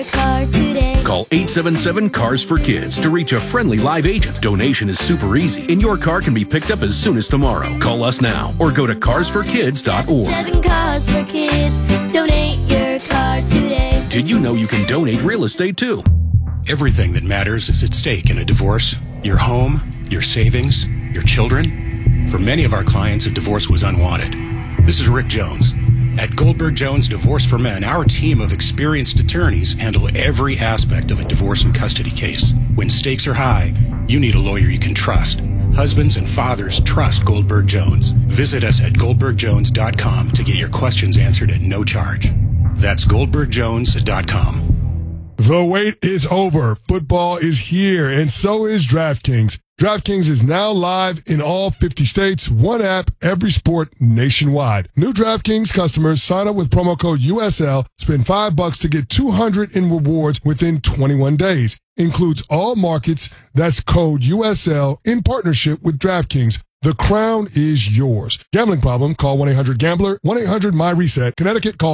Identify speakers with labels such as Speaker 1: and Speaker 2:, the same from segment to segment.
Speaker 1: car today.
Speaker 2: Call 877-CARS-FOR-KIDS to reach a friendly live agent. Donation is super easy, and your car can be picked up as soon as tomorrow. Call us now or go to carsforkids.org.
Speaker 1: 7 Cars for Kids. Donate your car today.
Speaker 2: Did you know you can donate real estate too?
Speaker 3: Everything that matters is at stake in a divorce. Your home, your savings, your children. For many of our clients, a divorce was unwanted. This is Rick Jones. At Goldberg Jones Divorce for Men, our team of experienced attorneys handle every aspect of a divorce and custody case. When stakes are high, you need a lawyer you can trust. Husbands and fathers trust Goldberg Jones. Visit us at goldbergjones.com to get your questions answered at no charge. That's goldbergjones.com.
Speaker 4: The wait is over. Football is here, and so is DraftKings. DraftKings is now live in all 50 states, one app, every sport nationwide. New DraftKings customers sign up with promo code USL, spend $5 to get $200 in rewards within 21 days. Includes all markets. That's code USL in partnership with DraftKings. The crown is yours. Gambling problem? Call 1-800-GAMBLER. 1-800-MY-RESET. Connecticut, call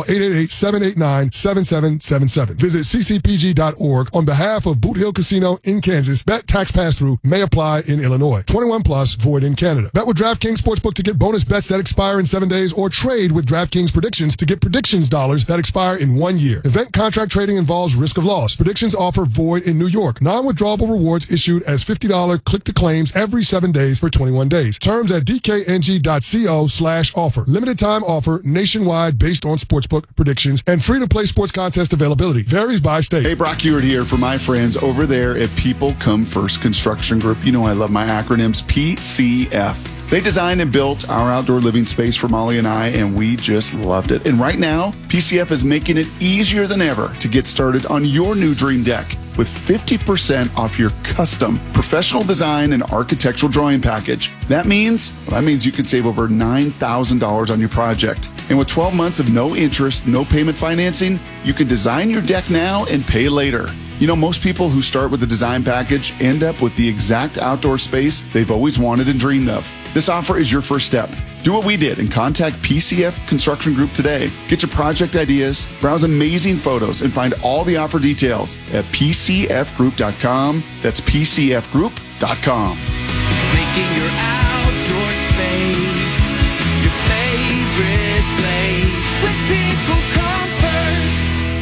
Speaker 4: 888-789-7777. Visit ccpg.org on behalf of Boot Hill Casino in Kansas. Bet tax pass-through may apply in Illinois. 21 plus, void in Canada. Bet with DraftKings Sportsbook to get bonus bets that expire in 7 days, or trade with DraftKings Predictions to get predictions dollars that expire in 1 year. Event contract trading involves risk of loss. Predictions offer void in New York. Non-withdrawable rewards issued as $50 click-to-claims every 7 days for 21 days. Terms at dkng.co/offer. Limited time offer nationwide based on sportsbook predictions and free-to-play sports contest availability. Varies by state.
Speaker 5: Hey, Brock Hewitt here for my friends over there at People Come First Construction Group. You know I love my acronyms, PCF. They designed and built our outdoor living space for Molly and I, and we just loved it. And right now, PCF is making it easier than ever to get started on your new dream deck with 50% off your custom professional design and architectural drawing package. That means you can save over $9,000 on your project. And with 12 months of no interest, no payment financing, you can design your deck now and pay later. You know, most people who start with the design package end up with the exact outdoor space they've always wanted and dreamed of. This offer is your first step. Do what we did and contact PCF Construction Group today. Get your project ideas, browse amazing photos, and find all the offer details at pcfgroup.com. That's pcfgroup.com.
Speaker 6: Making your outdoor space your favorite place. When people come first.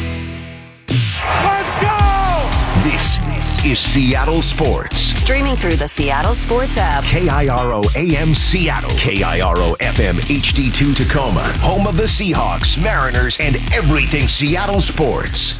Speaker 7: Let's go!
Speaker 8: This is Seattle Sports.
Speaker 9: Streaming through the Seattle Sports app.
Speaker 8: KIRO AM Seattle. KIRO FM HD2 Tacoma. Home of the Seahawks, Mariners, and everything Seattle sports.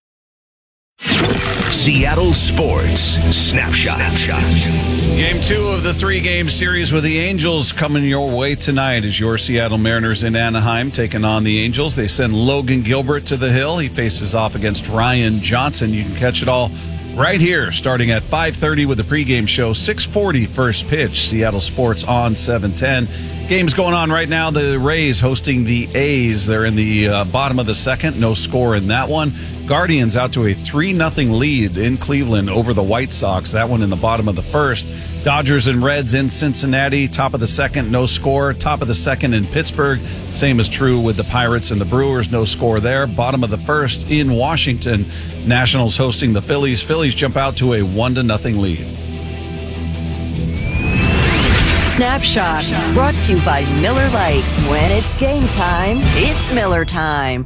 Speaker 8: Seattle Sports Snapshot.
Speaker 10: Game 2 of the 3-game series with the Angels coming your way tonight as your Seattle Mariners in Anaheim taking on the Angels. They send Logan Gilbert to the hill. He faces off against Ryan Johnson. You can catch it all right here, starting at 5:30 with the pregame show. 6:40 first pitch. Seattle Sports on 710. Game's going on right now. The Rays hosting the A's. They're in the bottom of the second. No score in that one. Guardians out to a 3-0 lead in Cleveland over the White Sox. That one in the bottom of the first. Dodgers and Reds in Cincinnati. Top of the second, no score. Top of the second in Pittsburgh. Same is true with the Pirates and the Brewers. No score there. Bottom of the first in Washington. Nationals hosting the Phillies. Phillies jump out to a 1-0 lead.
Speaker 9: Snapshot, brought to you by Miller Lite. When it's game time, it's Miller time.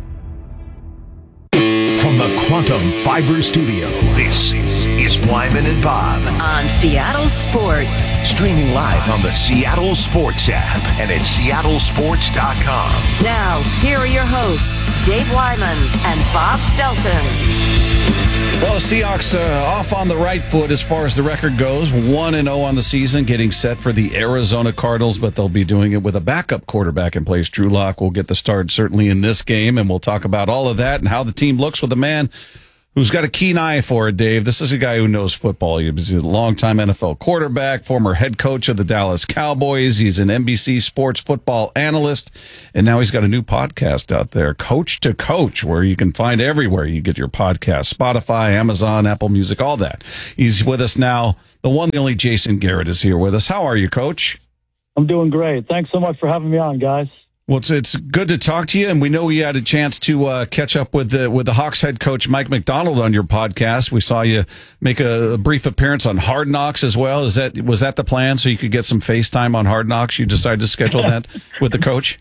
Speaker 8: From the Quantum Fiber Studio, this is Wyman and Bob.
Speaker 9: On Seattle Sports.
Speaker 8: Streaming live on the Seattle Sports app and at seattlesports.com.
Speaker 9: Now, here are your hosts, Dave Wyman and Bob Stelton.
Speaker 10: Well, the Seahawks off on the right foot as far as the record goes. 1-0 on the season, getting set for the Arizona Cardinals, but they'll be doing it with a backup quarterback in place. Drew Lock will get the start certainly in this game, and we'll talk about all of that and how the team looks with a man who's got a keen eye for it, Dave. This is a guy who knows football. He's a longtime NFL quarterback, former head coach of the Dallas Cowboys. He's an NBC Sports football analyst, and now he's got a new podcast out there, Coach to Coach, where you can find everywhere you get your podcast, Spotify, Amazon, Apple Music, all that. He's with us now. The one, the only Jason Garrett is here with us. How are you, Coach?
Speaker 11: I'm doing great. Thanks so much for having me on, guys.
Speaker 10: Well, it's good to talk to you, and we know you had a chance to catch up with the Hawks head coach Mike Macdonald on your podcast. We saw you make a brief appearance on Hard Knocks as well. Was that the plan, so you could get some FaceTime on Hard Knocks? You decided to schedule that with the coach?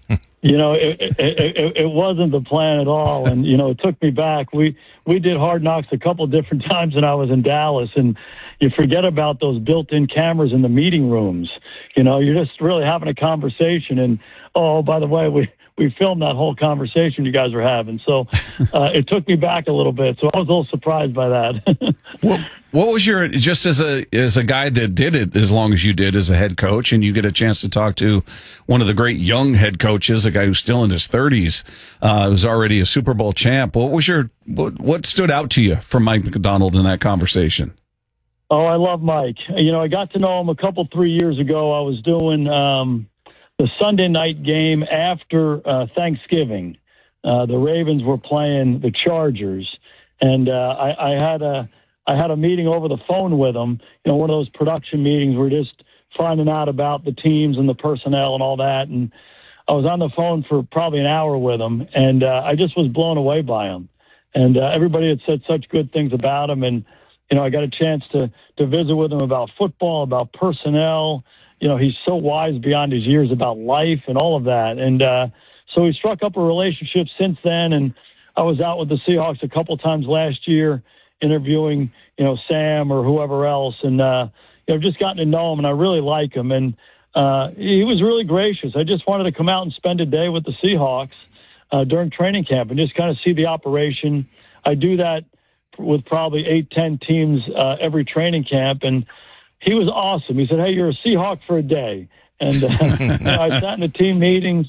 Speaker 7: It wasn't the plan at all, and it took me back. We did Hard Knocks a couple of different times when I was in Dallas, and you forget about those built-in cameras in the meeting rooms. You're just really having a conversation, and oh, by the way, we filmed that whole conversation you guys were having. So it took me back a little bit. So I was a little surprised by that.
Speaker 10: What was your, just as a guy that did it as long as you did as a head coach, and you get a chance to talk to one of the great young head coaches, a guy who's still in his 30s, who's already a Super Bowl champ. What stood out to you from Mike Macdonald in that conversation?
Speaker 7: Oh, I love Mike. I got to know him 3 years ago. I was doing the Sunday night game after Thanksgiving. The Ravens were playing the Chargers, and I had a meeting over the phone with him. One of those production meetings where we're just finding out about the teams and the personnel and all that. And I was on the phone for probably an hour with him, and I just was blown away by him. And everybody had said such good things about him, and I got a chance to visit with him about football, about personnel. He's so wise beyond his years about life and all of that. And so we struck up a relationship since then. And I was out with the Seahawks a couple times last year interviewing, Sam or whoever else. And, I've just gotten to know him, and I really like him. And he was really gracious. I just wanted to come out and spend a day with the Seahawks during training camp and just kind of see the operation. I do that with probably 8-10 teams every training camp, and he was awesome. He said, "Hey, you're a Seahawk for a day." And I sat in the team meetings.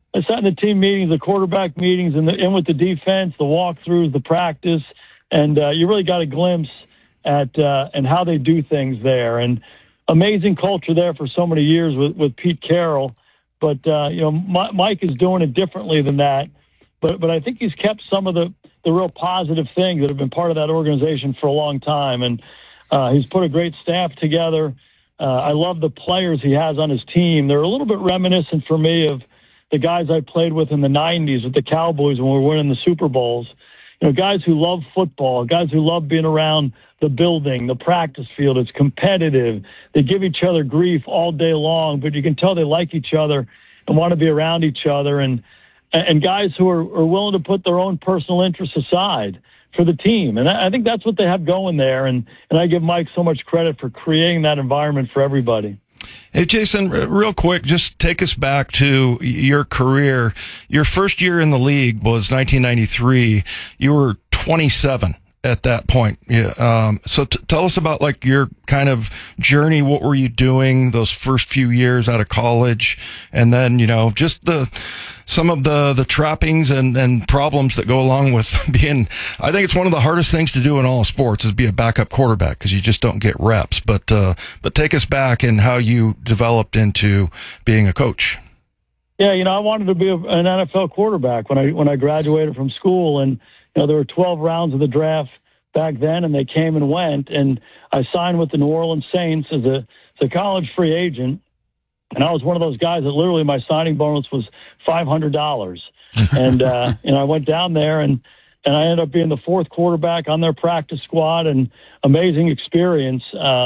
Speaker 7: The quarterback meetings, and in with the defense, the walkthroughs, the practice, and you really got a glimpse at and how they do things there. And amazing culture there for so many years with Pete Carroll. But Mike is doing it differently than that. But I think he's kept some of the real positive things that have been part of that organization for a long time. And he's put a great staff together. I love the players he has on his team. They're a little bit reminiscent for me of the guys I played with in the 90s with the Cowboys when we were winning the Super Bowls. Guys who love football, guys who love being around the building, the practice field. It's competitive. They give each other grief all day long, but you can tell they like each other and want to be around each other. And guys who are willing to put their own personal interests aside for the team. And I think that's what they have going there. And I give Mike so much credit for creating that environment for everybody.
Speaker 11: Hey, Jason, real quick, just take us back to your career. Your first year in the league was 1993. You were 27 at that point. Yeah. So tell us about like your kind of journey. What were you doing those first few years out of college? And then, just some of the trappings and problems that go along with being, I think it's one of the hardest things to do in all sports is be a backup quarterback because you just don't get reps. But take us back and how you developed into being a coach.
Speaker 7: Yeah. I wanted to be an NFL quarterback when I graduated from school, and there were 12 rounds of the draft back then, and they came and went. And I signed with the New Orleans Saints as a college free agent. And I was one of those guys that literally my signing bonus was $500. And, I went down there and I ended up being the fourth quarterback on their practice squad, and amazing experience.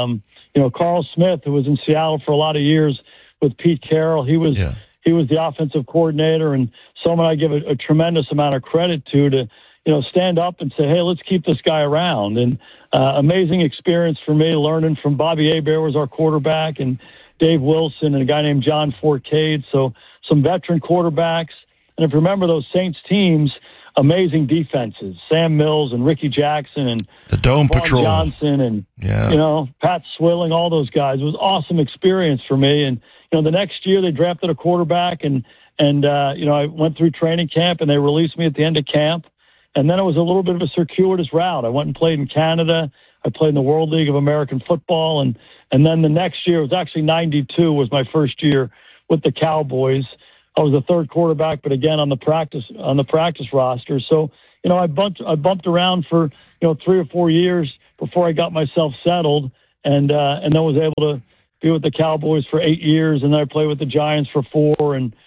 Speaker 7: Carl Smith, who was in Seattle for a lot of years with Pete Carroll, he was the offensive coordinator, and someone I give a tremendous amount of credit to stand up and say, hey, let's keep this guy around. And amazing experience for me, learning from Bobby Hebert was our quarterback, and Dave Wilson, and a guy named John Forcade. So some veteran quarterbacks. And if you remember those Saints teams, amazing defenses, Sam Mills and Ricky Jackson and
Speaker 11: the Dome
Speaker 7: Vaughn
Speaker 11: Patrol
Speaker 7: Johnson and, Pat Swilling, all those guys. It was an awesome experience for me. And, the next year they drafted a quarterback, and I went through training camp, and they released me at the end of camp. And then it was a little bit of a circuitous route. I went and played in Canada. I played in the World League of American Football. And then the next year, it was actually 92 was my first year with the Cowboys. I was the third quarterback, but again, on the practice roster. So, I bumped around for, 3 or 4 years before I got myself settled, and then was able to be with the Cowboys for 8 years. And then I played with the Giants for 4, and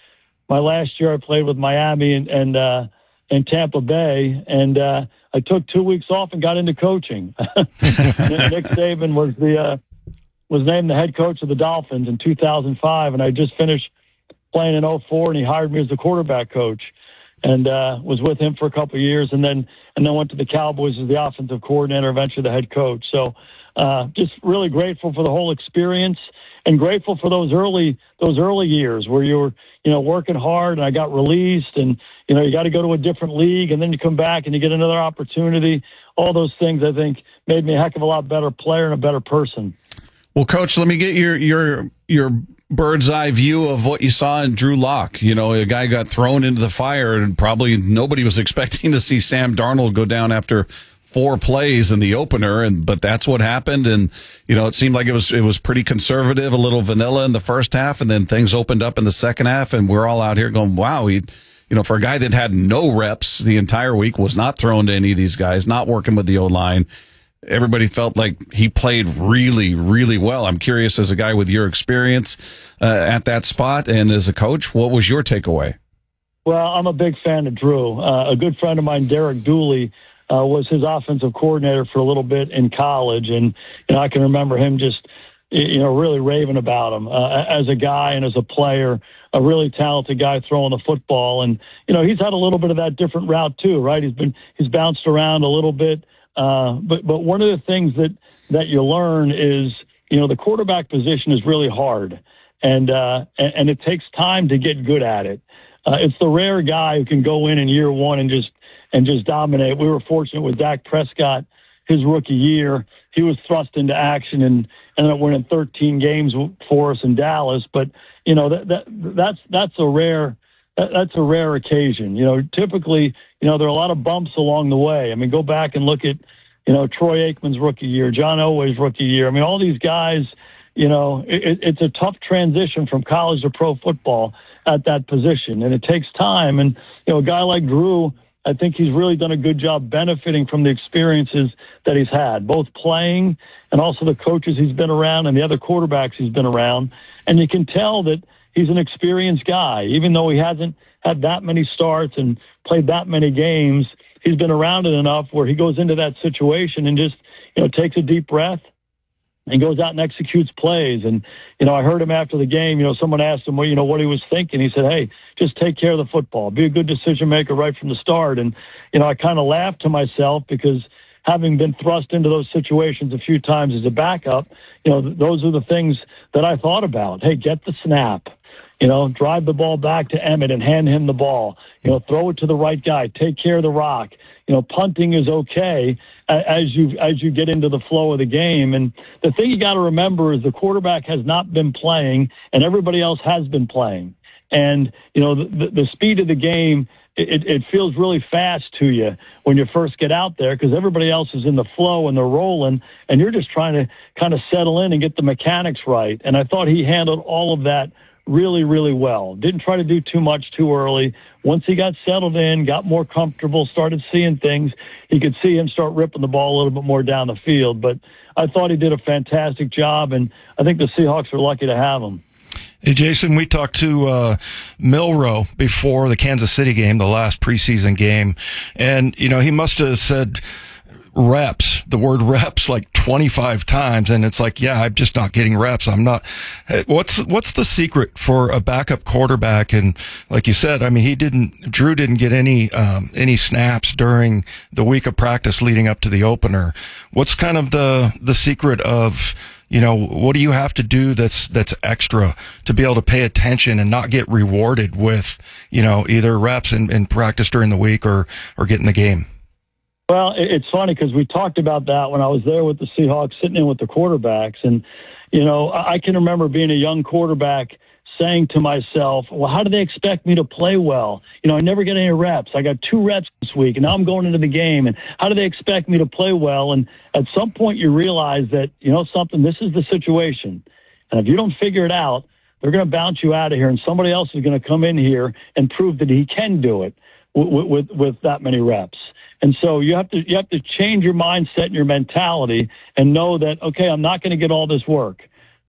Speaker 7: my last year I played with Miami and Tampa Bay, and I took 2 weeks off and got into coaching. Nick Saban was named the head coach of the Dolphins in 2005, and I just finished playing in 2004, and he hired me as the quarterback coach, and was with him for a couple of years, and then went to the Cowboys as the offensive coordinator, eventually the head coach. So just really grateful for the whole experience, and grateful for those early years where you were, working hard, and I got released, and you got to go to a different league, and then you come back and you get another opportunity. All those things, I think, made me a heck of a lot better player and a better person.
Speaker 10: Well, Coach, let me get your bird's eye view of what you saw in Drew Lock. A guy got thrown into the fire, and probably nobody was expecting to see Sam Darnold go down after 4 plays in the opener, but that's what happened. And it seemed like it was pretty conservative, a little vanilla in the first half, and then things opened up in the second half, and we're all out here going, wow, for a guy that had no reps the entire week, was not thrown to any of these guys, not working with the O-line, everybody felt like he played really, really well. I'm curious, as a guy with your experience at that spot and as a coach, what was your takeaway?
Speaker 7: Well, I'm a big fan of Drew. A good friend of mine, Derek Dooley, was his offensive coordinator for a little bit in college. And, I can remember him just, really raving about him as a guy and as a player, a really talented guy throwing the football. And, he's had a little bit of that different route too, right? He's bounced around a little bit. But one of the things that you learn is, the quarterback position is really hard, and it takes time to get good at it. It's the rare guy who can go in year one and just dominate. We were fortunate with Dak Prescott, his rookie year. He was thrust into action and ended up winning 13 games for us in Dallas. But that's a rare occasion. Typically, there are a lot of bumps along the way. I mean, go back and look at, Troy Aikman's rookie year, John Elway's rookie year. I mean, all these guys, it's a tough transition from college to pro football at that position, and it takes time. And, a guy like Drew, I think he's really done a good job benefiting from the experiences that he's had, both playing and also the coaches he's been around and the other quarterbacks he's been around. And you can tell that he's an experienced guy, even though he hasn't had that many starts and played that many games. He's been around it enough where he goes into that situation and just, takes a deep breath and goes out and executes plays. And, I heard him after the game, someone asked him, what he was thinking. He said, hey, just take care of the football. Be a good decision maker right from the start. And, I kind of laughed to myself because having been thrust into those situations a few times as a backup, those are the things that I thought about. Hey, get the snap. Drive the ball back to Emmett and hand him the ball. Throw it to the right guy. Take care of the rock. Punting is okay as you get into the flow of the game. And the thing you got to remember is the quarterback has not been playing, and everybody else has been playing. And the speed of the game, it feels really fast to you when you first get out there because everybody else is in the flow and they're rolling, and you're just trying to kind of settle in and get the mechanics right. And I thought he handled all of that really, really well. Didn't try to do too much too early. Once he got settled in, got more comfortable, started seeing things, you could see him start ripping the ball a little bit more down the field. But I thought he did a fantastic job, and I think the Seahawks are lucky to have him.
Speaker 11: Hey, Jason, we talked to Milroe before the Kansas City game, the last preseason game, and, he must have said reps, the word reps, like 25 times, and it's like, yeah, I'm just not getting reps. I'm not. What's the secret for a backup quarterback? And like you said, I mean, Drew didn't get any snaps during the week of practice leading up to the opener. What's kind of the secret of, what do you have to do that's extra to be able to pay attention and not get rewarded with, either reps in practice during the week or getting the game?
Speaker 7: Well, it's funny because we talked about that when I was there with the Seahawks, sitting in with the quarterbacks. And, I can remember being a young quarterback saying to myself, well, how do they expect me to play well? I never get any reps. I got 2 reps this week, and now I'm going into the game. And how do they expect me to play well? And at some point you realize that, something, this is the situation. And if you don't figure it out, they're going to bounce you out of here, and somebody else is going to come in here and prove that he can do it with that many reps. And so you have to change your mindset and your mentality and know that, okay, I'm not going to get all this work.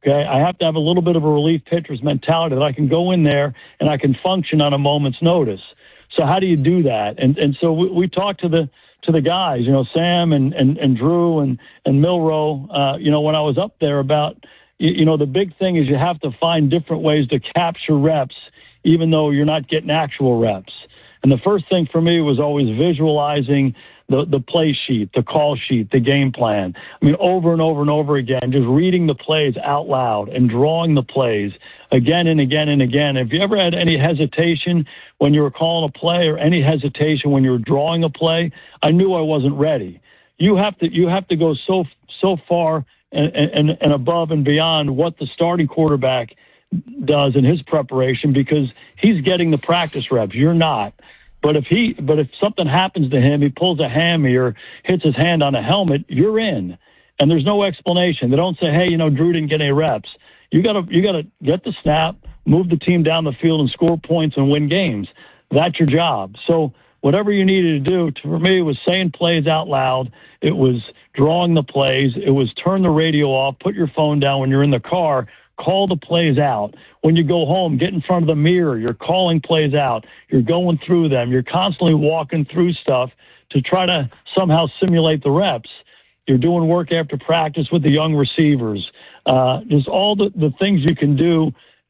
Speaker 7: Okay, I have to have a little bit of a relief pitcher's mentality that I can go in there and I can function on a moment's notice. So how do you do that? And so we talked to the guys, Sam and Drew and Milroe, when I was up there about, the big thing is you have to find different ways to capture reps, even though you're not getting actual reps. And the first thing for me was always visualizing the play sheet, the call sheet, the game plan. I mean, over and over and over again, just reading the plays out loud and drawing the plays again and again and again. If you ever had any hesitation when you were calling a play or any hesitation when you were drawing a play, I knew I wasn't ready. You have to go so far and above and beyond what the starting quarterback does in his preparation, because he's getting the practice reps. You're not. But if something happens to him, he pulls a hammy or hits his hand on a helmet, you're in. And there's no explanation. They don't say, hey, Drew didn't get any reps. You gotta get the snap, move the team down the field and score points and win games. That's your job. So whatever you needed to do, for me, it was saying plays out loud. It was drawing the plays. It was turn the radio off, put your phone down when you're in the car, call the plays out. When you go home, get in front of the mirror. You're calling plays out. You're going through them. You're constantly walking through stuff to try to somehow simulate the reps. You're doing work after practice with the young receivers. Just all the things you can do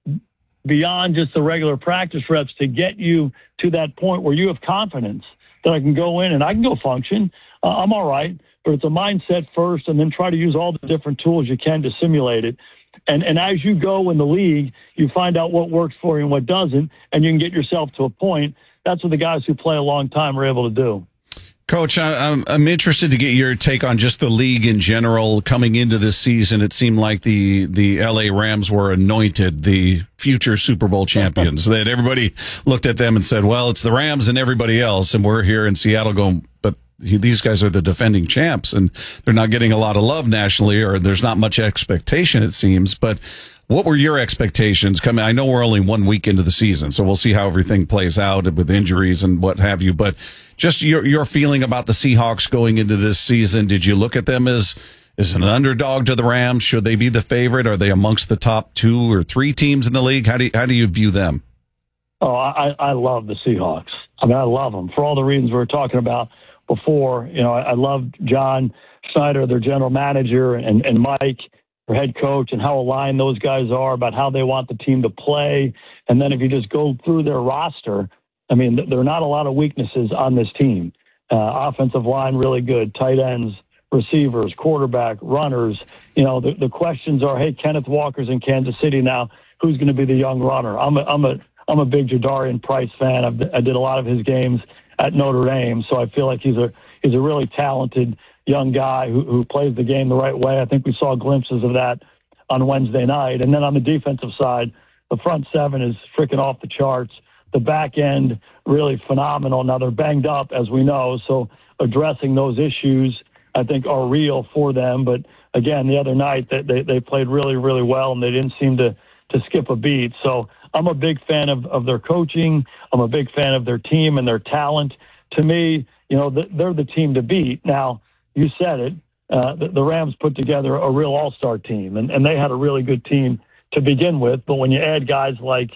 Speaker 7: beyond just the regular practice reps to get you to that point where you have confidence that I can go in and I can go function. I'm all right, but it's a mindset first, and then try to use all the different tools you can to simulate it. And as you go in the league, you find out what works for you and what doesn't, and you can get yourself to a point. That's what the guys who play a long time are able to do.
Speaker 10: Coach, I'm interested to get your take on just the league in general. Coming into this season, it seemed like the LA Rams were anointed the future Super Bowl champions. That everybody looked at them and said, well, it's the Rams and everybody else, and we're here in Seattle going, but these guys are the defending champs, and they're not getting a lot of love nationally, or there's not much expectation, it seems. But what were your expectations coming? I know we're only 1 week into the season, so we'll see how everything plays out with injuries and what have you. But just your feeling about the Seahawks going into this season. Did you look at them as an underdog to the Rams? Should they be the favorite? Are they amongst the top 2 or 3 teams in the league? How do you view them?
Speaker 7: Oh, I love the Seahawks. I mean, I love them for all the reasons we were talking about before. I loved John Schneider, their general manager, and Mike, their head coach, and how aligned those guys are about how they want the team to play. And then if you just go through their roster, I mean, there are not a lot of weaknesses on this team. Offensive line, really good. Tight ends, receivers, quarterback, runners. The questions are, hey, Kenneth Walker's in Kansas City now. Who's going to be the young runner? I'm a big Jadarian Price fan. I did a lot of his games at Notre Dame, so I feel like he's a really talented young guy who plays the game the right way. I think we saw glimpses of that on Wednesday night. And then on the defensive side, the front seven is freaking off the charts. The back end, really phenomenal. Now they're banged up, as we know, so addressing those issues, I think, are real for them. But again, the other night they played really, really well, and they didn't seem to skip a beat. So I'm a big fan of their coaching. I'm a big fan of their team and their talent. To me, they're the team to beat. Now, you said it. The Rams put together a real all-star team, and they had a really good team to begin with. But when you add guys like,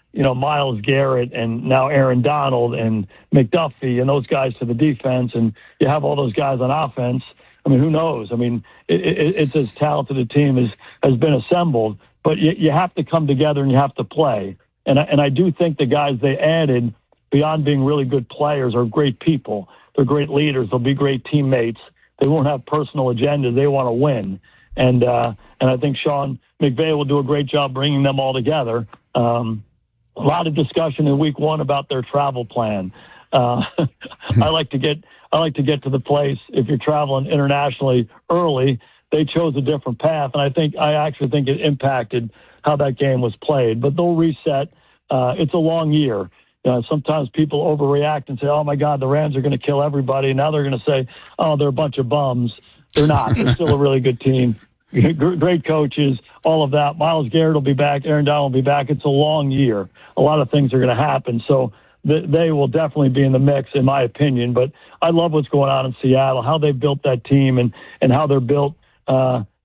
Speaker 7: Myles Garrett and now Aaron Donald and McDuffie and those guys to the defense, and you have all those guys on offense, I mean, who knows? I mean, it's as talented a team as has been assembled. But you have to come together and you have to play. And I do think the guys they added, beyond being really good players, are great people. They're great leaders. They'll be great teammates. They won't have personal agendas. They want to win. And I think Sean McVay will do a great job bringing them all together. A lot of discussion in week 1 about their travel plan. I like to get to the place if you're traveling internationally early. They chose a different path, and I actually think it impacted how that game was played. But they'll reset. It's a long year. Sometimes people overreact and say, oh, my God, the Rams are going to kill everybody. Now they're going to say, oh, they're a bunch of bums. They're not. They're still a really good team. Great coaches, all of that. Myles Garrett will be back. Aaron Donald will be back. It's a long year. A lot of things are going to happen. So they will definitely be in the mix, in my opinion. But I love what's going on in Seattle, how they built that team and how they're built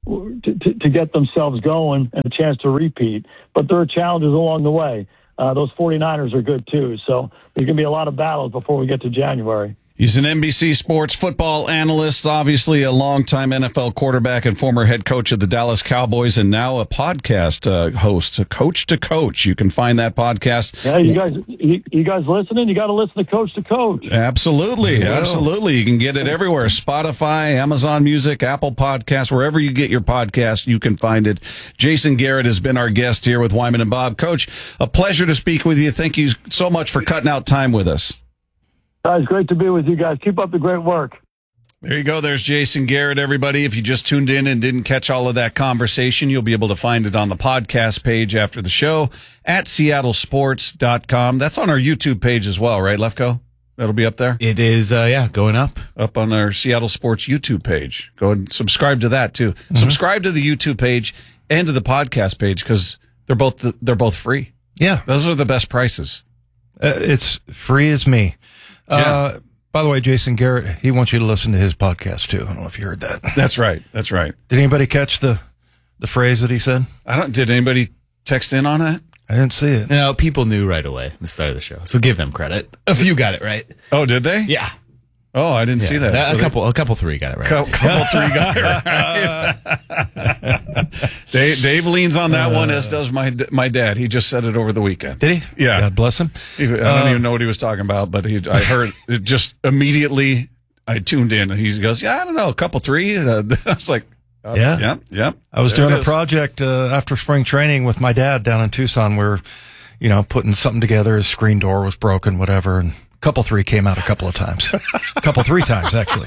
Speaker 7: to get themselves going and a chance to repeat. But there are challenges along the way. Those 49ers are good too. So there's going to be a lot of battles before we get to January.
Speaker 10: He's an NBC Sports football analyst, obviously a longtime NFL quarterback and former head coach of the Dallas Cowboys, and now a podcast host, Coach to Coach. You can find that podcast.
Speaker 7: Yeah, you guys listening? You got to listen to Coach.
Speaker 10: Absolutely, absolutely. You can get it everywhere: Spotify, Amazon Music, Apple Podcasts, wherever you get your podcast, you can find it. Jason Garrett has been our guest here with Wyman and Bob. Coach, a pleasure to speak with you. Thank you so much for cutting out time with us.
Speaker 7: Guys, great to be with you guys. Keep up the great work.
Speaker 10: There you go. There's Jason Garrett, everybody. If you just tuned in and didn't catch all of that conversation, you'll be able to find it on the podcast page after the show at seattlesports.com. That's on our YouTube page as well, right, Lefko? That'll be up there?
Speaker 12: It is, going up.
Speaker 10: Up on our Seattle Sports YouTube page. Go and subscribe to that, too. Mm-hmm. Subscribe to the YouTube page and to the podcast page because they're both free.
Speaker 11: Yeah.
Speaker 10: Those are the best prices.
Speaker 11: It's free as me.
Speaker 10: Yeah.
Speaker 11: By the way, Jason Garrett, he wants you to listen to his podcast too. I don't know if you heard that.
Speaker 10: That's right. That's right.
Speaker 11: Did anybody catch the phrase that he said?
Speaker 10: Did anybody text in on that?
Speaker 11: I didn't see it.
Speaker 12: No, people knew right away at the start of the show. So give them credit. A few got it right.
Speaker 10: Oh, did they?
Speaker 12: Yeah.
Speaker 10: Oh, I didn't see that.
Speaker 12: A couple three got it right.
Speaker 10: Couple three got it right. Dave leans on that one, as does my dad. He just said it over the weekend.
Speaker 11: Did he?
Speaker 10: Yeah.
Speaker 11: God bless him.
Speaker 10: I don't even know what he was talking about, but I heard it just immediately. I tuned in and he goes, "Yeah, I don't know, a couple three." I was like,
Speaker 11: yeah. I was doing a project after spring training with my dad down in Tucson. We're, putting something together. His screen door was broken, whatever, and couple three came out a couple of times, three times actually.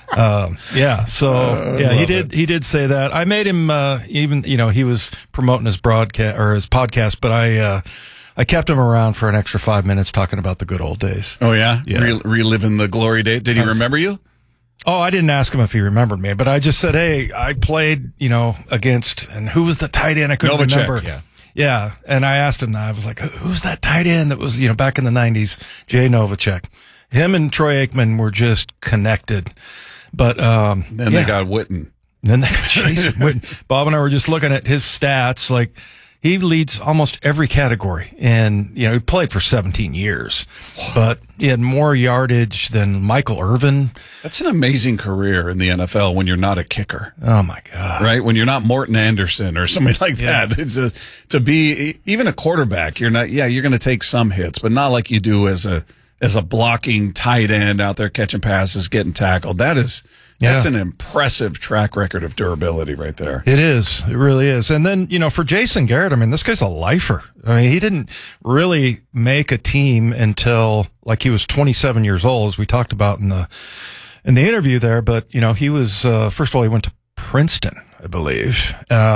Speaker 11: He did say that. I made him, he was promoting his broadcast or his podcast, but I kept him around for an extra 5 minutes talking about the good old days.
Speaker 10: Oh yeah? Reliving the glory days. Did he remember you?
Speaker 11: Oh, I didn't ask him if he remembered me, but I just said, hey, I played, against, and who was the tight end? I couldn't remember. Yeah, and I asked him that. I was like, who's that tight end that was, back in the 90s? Jay Novacek. Him and Troy Aikman were just connected. But
Speaker 10: then they got Witten.
Speaker 11: Then they got Jason Witten. Bob and I were just looking at his stats. Like, he leads almost every category. And, he played for 17 years. But he had more yardage than Michael Irvin.
Speaker 10: That's an amazing career in the NFL when you're not a kicker.
Speaker 11: Oh, my God.
Speaker 10: Right? When you're not Morton Anderson or somebody like that. It's to be even a quarterback, you're not, you're going to take some hits, but not like you do as a blocking tight end out there catching passes, getting tackled. That's an impressive track record of durability right there.
Speaker 11: It is. It really is. And then, for Jason Garrett, this guy's a lifer. He didn't really make a team until like he was 27 years old, as we talked about in the interview there. But, he was, first of all, he went to Princeton, I believe.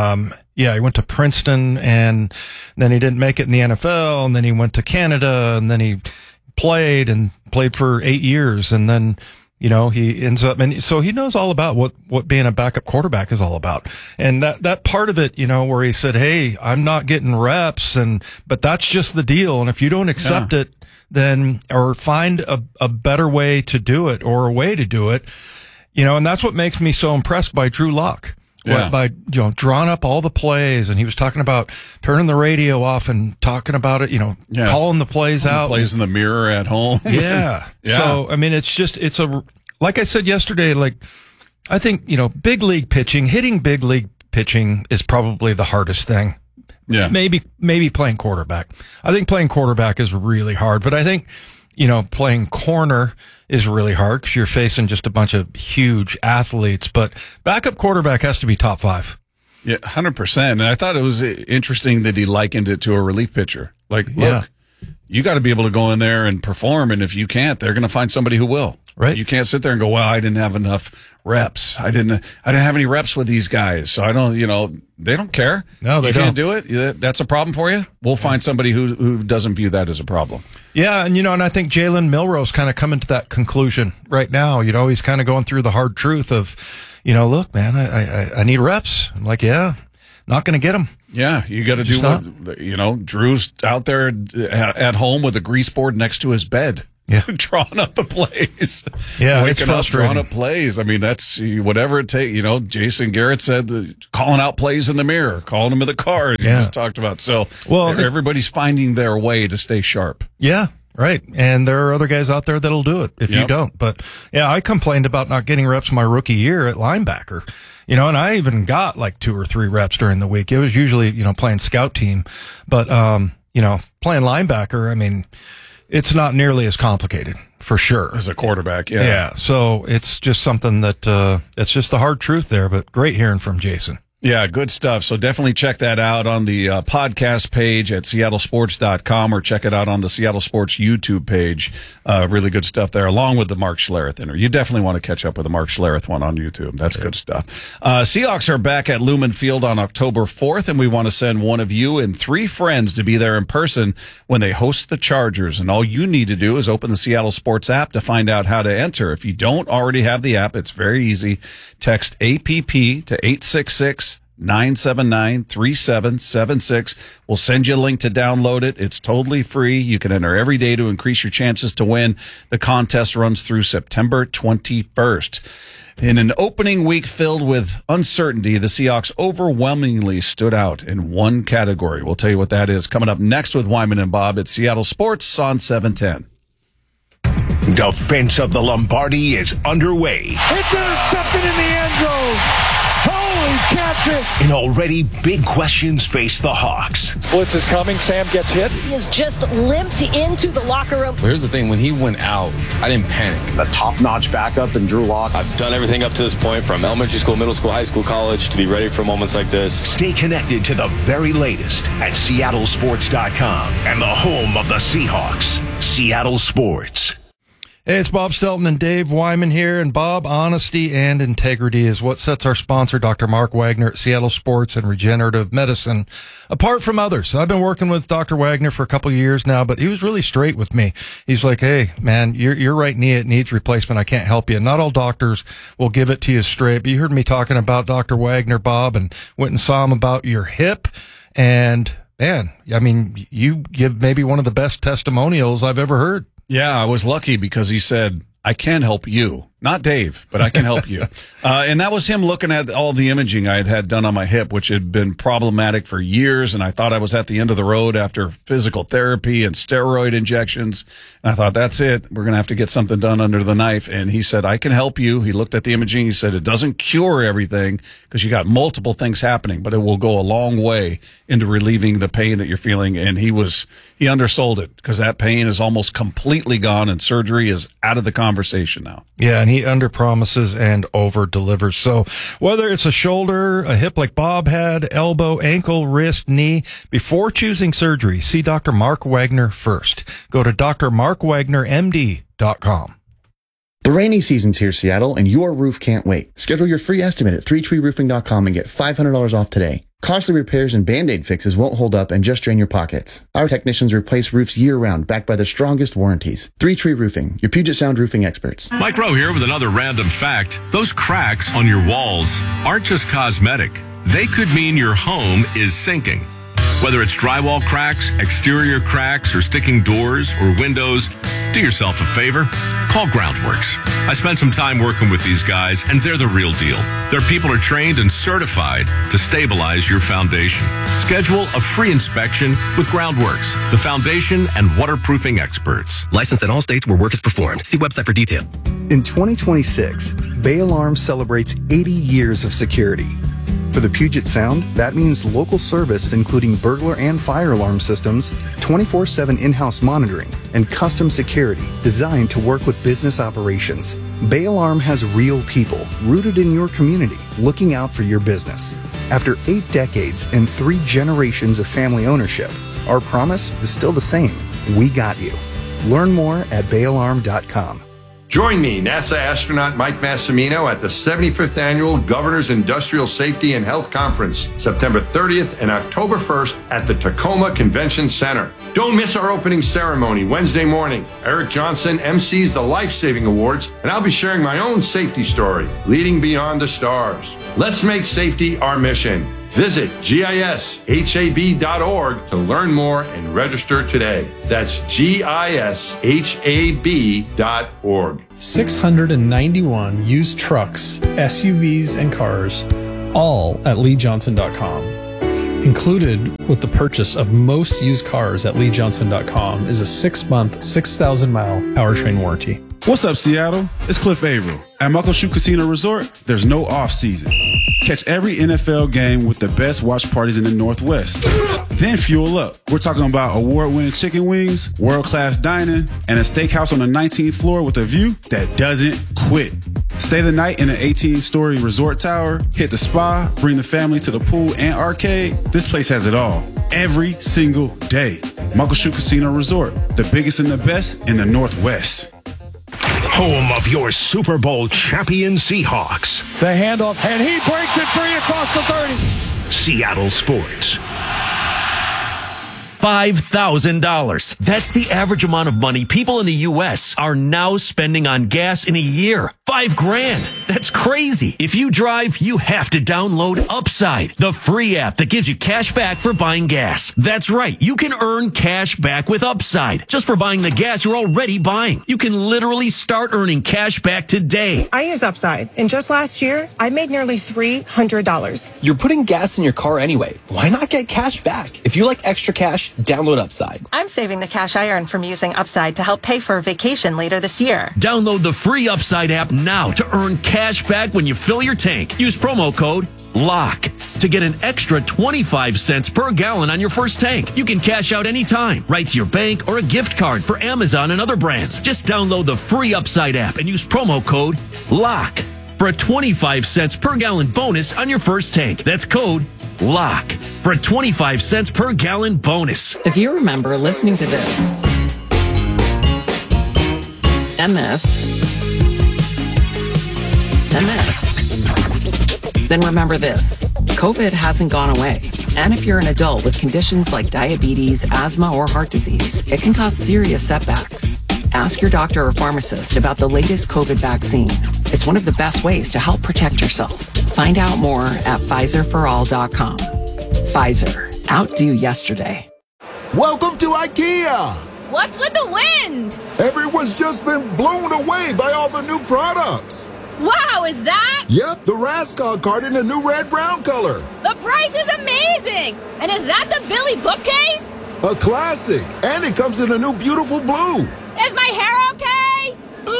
Speaker 11: He went to Princeton and then he didn't make it in the NFL, and then he went to Canada, and then he played for 8 years, and then he ends up, and so he knows all about what being a backup quarterback is all about. And that part of it, where he said, hey, I'm not getting reps, but that's just the deal. And if you don't accept it, then, or find a better way to do it or a way to do it, and that's what makes me so impressed by Drew Lock. Yeah. By drawing up all the plays, and he was talking about turning the radio off and talking about it, calling the plays out.
Speaker 10: Plays in the mirror at home.
Speaker 11: Yeah. So, it's like I said yesterday, like, I think, big league pitching, hitting big league pitching is probably the hardest thing.
Speaker 10: Yeah.
Speaker 11: Maybe playing quarterback. I think playing quarterback is really hard, but I think, playing corner is really hard because you're facing just a bunch of huge athletes, but backup quarterback has to be top 5.
Speaker 10: Yeah, 100%. And I thought it was interesting that he likened it to a relief pitcher. Like, look, you got to be able to go in there and perform, and if you can't, they're going to find somebody who will.
Speaker 11: Right.
Speaker 10: You can't sit there and go, well, I didn't have enough reps. I didn't have any reps with these guys, so I don't, they don't care.
Speaker 11: No, they
Speaker 10: don't. You can't do it. That's a problem for you. We'll find somebody who doesn't view that as a problem.
Speaker 11: Yeah, and and I think Jalen Milroe's kind of coming to that conclusion right now. He's kind of going through the hard truth of, look, man, I need reps. I'm like, not going to get them.
Speaker 10: Yeah, you got to do what, Drew's out there at home with a grease board next to his bed. drawing up the plays.
Speaker 11: Yeah, it's
Speaker 10: Waking up,
Speaker 11: frustrating.
Speaker 10: drawing up plays. I mean, that's whatever it takes. Jason Garrett said calling out plays in the mirror, calling them in the cars.
Speaker 11: Yeah.
Speaker 10: You just talked about. So
Speaker 11: Well,
Speaker 10: everybody's finding their way to stay sharp.
Speaker 11: Yeah, right. And there are other guys out there that'll do it if you
Speaker 10: Yep.
Speaker 11: don't. But yeah, I complained about not getting reps my rookie year at linebacker. And I even got like 2 or 3 reps during the week. It was usually, playing scout team. But, playing linebacker, I mean, it's not nearly as complicated for sure.
Speaker 10: As a quarterback, yeah.
Speaker 11: Yeah. So it's just something that, it's just the hard truth there, but great hearing from Jason.
Speaker 10: Yeah, good stuff. So definitely check that out on the podcast page at seattlesports.com or check it out on the Seattle Sports YouTube page. Really good stuff there, along with the Mark Schlereth interview. You definitely want to catch up with the Mark Schlereth one on YouTube. That's good stuff. Seahawks are back at Lumen Field on October 4th, and we want to send one of you and 3 friends to be there in person when they host the Chargers. And all you need to do is open the Seattle Sports app to find out how to enter. If you don't already have the app, it's very easy. Text APP to 866-979-3776. We'll send you a link to download it. It's totally free. You can enter every day to increase your chances to win. The contest runs through September 21st. In an opening week filled with uncertainty, the Seahawks overwhelmingly stood out in one category. We'll tell you what that is coming up next with Wyman and Bob at Seattle Sports on 710.
Speaker 8: Defense of the Lombardi is underway.
Speaker 6: It's intercepted in the end zone. Holy catfish.
Speaker 8: And already big questions face the Hawks.
Speaker 13: Blitz is coming. Sam gets hit.
Speaker 14: He has just limped into the locker room.
Speaker 15: Here's the thing. When he went out, I didn't panic.
Speaker 16: A top-notch backup in Drew Lock.
Speaker 17: I've done everything up to this point, from elementary school, middle school, high school, college, to be ready for moments like this.
Speaker 8: Stay connected to the very latest at seattlesports.com and the home of the Seahawks, Seattle Sports.
Speaker 11: Hey, it's Bob Stelton and Dave Wyman here. And Bob, honesty and integrity is what sets our sponsor, Dr. Mark Wagner at Seattle Sports and Regenerative Medicine, apart from others. I've been working with Dr. Wagner for a couple of years now, but he was really straight with me. He's like, hey, man, your right knee, it needs replacement. I can't help you. Not all doctors will give it to you straight. But you heard me talking about Dr. Wagner, Bob, and went and saw him about your hip. And, man, I mean, you give maybe one of the best testimonials I've ever heard.
Speaker 10: Yeah, I was lucky because he said, I can help you. Not Dave, but I can help you. And that was him looking at all the imaging I had done on my hip, which had been problematic for years. And I thought I was at the end of the road after physical therapy and steroid injections. And I thought, that's it. We're going to have to get something done under the knife. And he said, I can help you. He looked at the imaging. He said, it doesn't cure everything because you got multiple things happening, but it will go a long way into relieving the pain that you're feeling. And he undersold it because that pain is almost completely gone and surgery is out of the conversation now.
Speaker 11: Yeah, and he under-promises and over-delivers. So whether it's a shoulder, a hip like Bob had, elbow, ankle, wrist, knee, before choosing surgery, see Dr. Mark Wagner first. Go to drmarkwagnermd.com.
Speaker 18: The rainy season's here, Seattle, and your roof can't wait. Schedule your free estimate at 3treeroofing.com and get $500 off today. Costly repairs and Band-Aid fixes won't hold up and just drain your pockets. Our technicians replace roofs year-round, backed by the strongest warranties. 3 Tree Roofing, your Puget Sound roofing experts.
Speaker 19: Mike Rowe here with another random fact. Those cracks on your walls aren't just cosmetic. They could mean your home is sinking. Whether it's drywall cracks, exterior cracks, or sticking doors or windows, do yourself a favor. Call Groundworks. I spent some time working with these guys, and they're the real deal. Their people are trained and certified to stabilize your foundation. Schedule a free inspection with Groundworks, the foundation and waterproofing experts.
Speaker 20: Licensed in all states where work is performed. See website for detail.
Speaker 21: In 2026, Bay Alarm celebrates 80 years of security. For the Puget Sound, that means local service including burglar and fire alarm systems, 24/7 in-house monitoring, and custom security designed to work with business operations. Bay Alarm has real people rooted in your community looking out for your business. After 8 decades and 3 generations of family ownership, our promise is still the same. We got you. Learn more at bayalarm.com.
Speaker 22: Join me, NASA astronaut Mike Massimino, at the 75th Annual Governor's Industrial Safety and Health Conference, September 30th and October 1st at the Tacoma Convention Center. Don't miss our opening ceremony Wednesday morning. Eric Johnson MCs the Life Saving Awards, and I'll be sharing my own safety story, Leading Beyond the Stars. Let's make safety our mission. Visit gishab.org to learn more and register today. That's gishab.org.
Speaker 1: 691 used trucks, SUVs, and cars, all at LeeJohnson.com. Included with the purchase of most used cars at LeeJohnson.com is a 6-month, 6,000-mile powertrain warranty.
Speaker 2: What's up, Seattle? It's Cliff Averill. At Muckleshoot Casino Resort, there's no off-season. Catch every NFL game with the best watch parties in the Northwest. Then fuel up. We're talking about award-winning chicken wings, world-class dining, and a steakhouse on the 19th floor with a view that doesn't quit. Stay the night in an 18-story resort tower, hit the spa, bring the family to the pool and arcade. This place has it all. Every single day. Muckleshoot Casino Resort, the biggest and the best in the Northwest.
Speaker 8: Home of your Super Bowl champion Seahawks.
Speaker 6: The handoff, and he breaks it free across the 30.
Speaker 8: Seattle Sports.
Speaker 23: $5,000. That's the average amount of money people in the U.S. are now spending on gas in a year. $5,000. That's crazy. If you drive, you have to download Upside, the free app that gives you cash back for buying gas. That's right. You can earn cash back with Upside just for buying the gas you're already buying. You can literally start earning cash back today.
Speaker 24: I use Upside, and just last year, I made nearly $300.
Speaker 20: You're putting gas in your car anyway. Why not get cash back? If you like extra cash, download Upside.
Speaker 25: I'm saving the cash I earn from using Upside to help pay for a vacation later this year.
Speaker 23: Download the free Upside app now to earn cash back when you fill your tank. Use promo code LOCK to get an extra 25 cents per gallon on your first tank. You can cash out anytime, right to your bank or a gift card for Amazon and other brands. Just download the free Upside app and use promo code LOCK for a 25 cents per gallon bonus on your first tank. That's code LOCK for a 25 cents per gallon bonus.
Speaker 26: If you remember listening to this and this and this, then remember this. COVID hasn't gone away. And if you're an adult with conditions like diabetes, asthma, or heart disease, it can cause serious setbacks. Ask your doctor or pharmacist about the latest COVID vaccine. It's one of the best ways to help protect yourself. Find out more at PfizerForAll.com. Pfizer. Outdo yesterday.
Speaker 27: Welcome to IKEA.
Speaker 28: What's with the wind?
Speaker 27: Everyone's just been blown away by all the new products.
Speaker 28: Wow, is that?
Speaker 27: Yep, the Raskog card in the new red-brown color.
Speaker 28: The price is amazing. And is that the Billy bookcase?
Speaker 27: A classic. And it comes in a new beautiful blue.
Speaker 28: Is my hair okay?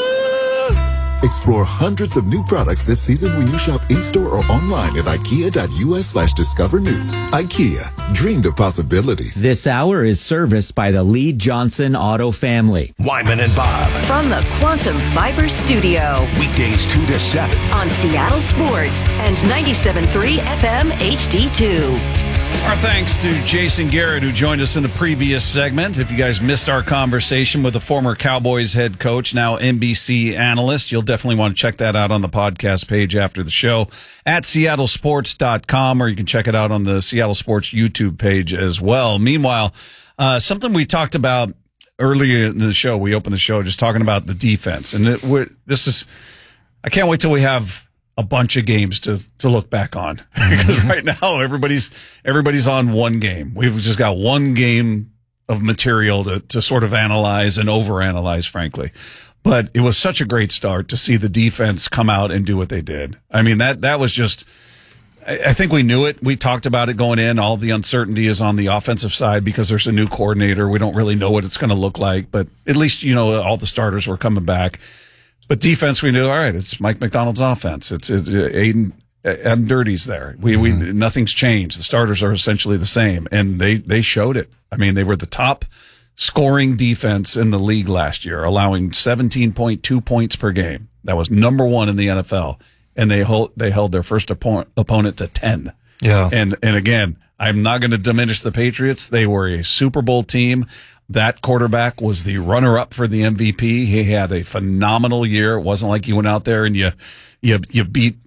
Speaker 27: Explore hundreds of new products this season when you shop in-store or online at IKEA.us/discover new. IKEA, dream the possibilities.
Speaker 29: This hour is serviced by the Lee Johnson Auto family.
Speaker 8: Wyman and Bob.
Speaker 9: From the Quantum Fiber Studio.
Speaker 8: Weekdays 2 to 7.
Speaker 9: On Seattle Sports and 97.3 FM HD2.
Speaker 10: Our thanks to Jason Garrett, who joined us in the previous segment. If you guys missed our conversation with the former Cowboys head coach, now NBC analyst, you'll definitely want to check that out on the podcast page after the show at seattlesports.com, or you can check it out on the Seattle Sports YouTube page as well. Meanwhile, something we talked about earlier in the show, we opened the show just talking about the defense. And I can't wait till we have a bunch of games to look back on, because right now everybody's on one game. We've just got one game of material to sort of analyze and overanalyze, frankly. But it was such a great start to see the defense come out and do what they did. I mean, that was just, I think we knew it. We talked about it going in. All the uncertainty is on the offensive side because there's a new coordinator. We don't really know what it's going to look like, but at least, all the starters were coming back. But defense, we knew, all right, it's Mike McDonald's offense. It's Aiden Dirty's there. Nothing's changed. The starters are essentially the same, and they showed it. I mean, they were the top scoring defense in the league last year, allowing 17.2 points per game. That was number one in the NFL, and they held their first opponent to 10.
Speaker 11: Yeah.
Speaker 10: And again, I'm not going to diminish the Patriots. They were a Super Bowl team. That quarterback was the runner-up for the MVP. He had a phenomenal year. It wasn't like you went out there and you beat,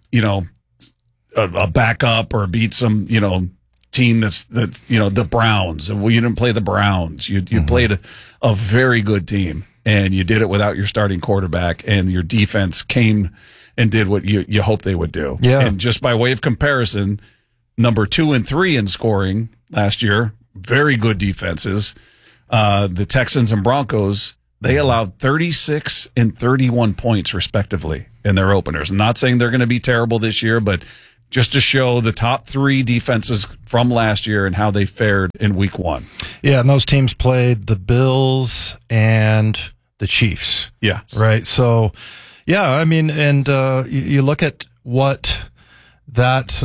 Speaker 10: a backup or beat some, team that's the Browns. Well, you didn't play the Browns. You played a very good team, and you did it without your starting quarterback, and your defense came and did what you hope they would do.
Speaker 11: Yeah.
Speaker 10: And just by way of comparison, number 2 and 3 in scoring last year. Very good defenses. The Texans and Broncos, they allowed 36 and 31 points respectively in their openers. I'm not saying they're going to be terrible this year, but just to show the top 3 defenses from last year and how they fared in week 1.
Speaker 11: Yeah, and those teams played the Bills and the Chiefs.
Speaker 10: Yeah.
Speaker 11: Right. So, yeah, I mean, and you look at what that